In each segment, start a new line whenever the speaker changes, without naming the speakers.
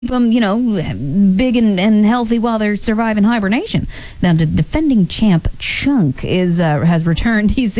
them, big and healthy while they're surviving hibernation. Now, the defending champ Chunk has returned. He's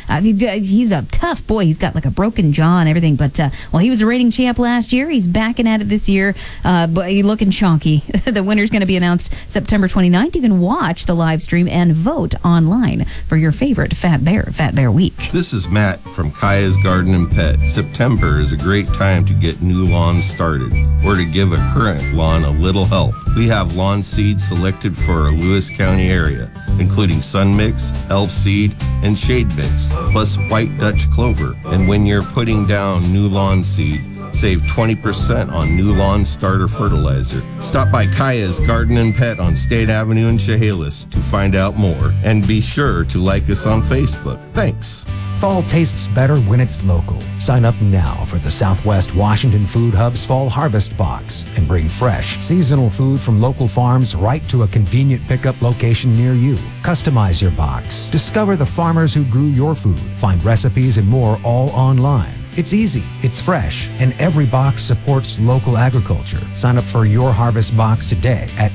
a tough boy. He's got like a broken jaw and everything. But he was a reigning champ last year. He's backing at it this year. But he's looking chonky. The winner's going to be announced September 29th. You can watch the live stream and vote online for your favorite Fat Bear Week.
This is Matt from Kaya's Garden and Pet. September is a great time to get new lawns started or to give a current lawn a little help. We have lawn seeds selected for our Lewis County area, including Sun Mix, Elf Seed, and Shade Mix, plus White Dutch Clover. And when you're putting down new lawn seed, save 20% on new lawn starter fertilizer. Stop by Kaya's Garden and Pet on State Avenue in Chehalis to find out more. And be sure to like us on Facebook. Thanks.
Fall tastes better when it's local. Sign up now for the Southwest Washington Food Hub's Fall Harvest Box and bring fresh, seasonal food from local farms right to a convenient pickup location near you. Customize your box. Discover the farmers who grew your food. Find recipes and more all online. It's easy, it's fresh, and every box supports local agriculture. Sign up for your harvest box today at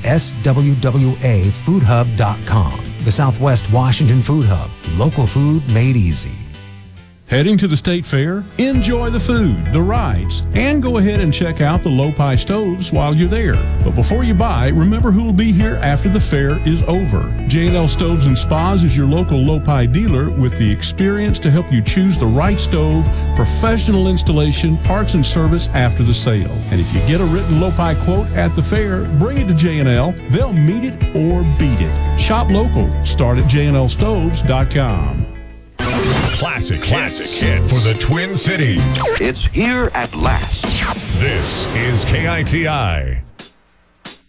swwafoodhub.com. The Southwest Washington Food Hub. Local food made easy.
Heading to the State Fair? Enjoy the food, the rides, and go ahead and check out the Lopi stoves while you're there. But before you buy, remember who will be here after the fair is over. J&L Stoves and Spas is your local Lopi dealer with the experience to help you choose the right stove, professional installation, parts and service after the sale. And if you get a written Lopi quote at the fair, bring it to J&L. They'll meet it or beat it. Shop local. Start at jnlstoves.com.
Classic hit for the Twin Cities.
It's here at last.
This is KITI.